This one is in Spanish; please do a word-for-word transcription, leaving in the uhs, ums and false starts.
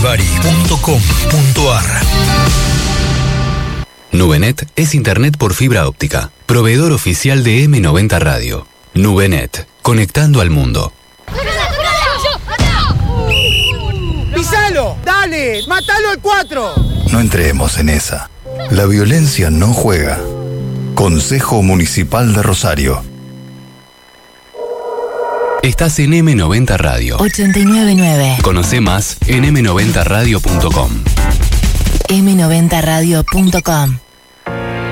Charivari punto com punto ar. Nubenet es internet por fibra óptica. Proveedor oficial de eme noventa Radio. Nubenet, conectando al mundo. ¡Pisalo! ¡Dale! ¡Mátalo al cuatro! No entremos en esa. La violencia no juega. Consejo Municipal de Rosario. Estás en eme noventa Radio. ochenta y nueve nueve. Conoce más en eme noventa radio punto com. eme noventa radio punto com.